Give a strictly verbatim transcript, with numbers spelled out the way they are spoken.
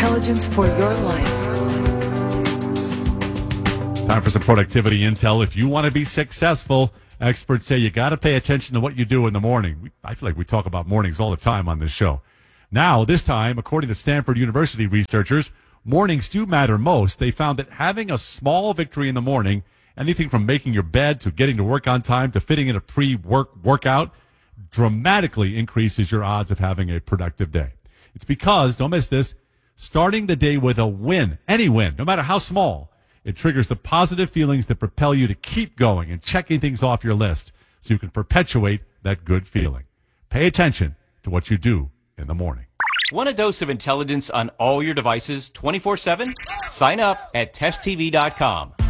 intelligence for your life. Time for some productivity intel. If you want to be successful, experts say you got to pay attention to what you do in the morning. We, I feel like we talk about mornings all the time on this show. Now, this time, according to Stanford University researchers, mornings do matter most. They found that having a small victory in the morning, anything from making your bed to getting to work on time to fitting in a pre-work workout, dramatically increases your odds of having a productive day. It's because, don't miss this, starting the day with a win, any win, no matter how small, it triggers the positive feelings that propel you to keep going and checking things off your list so you can perpetuate that good feeling. Pay attention to what you do in the morning. Want a dose of intelligence on all your devices twenty-four seven? Sign up at test T V dot com.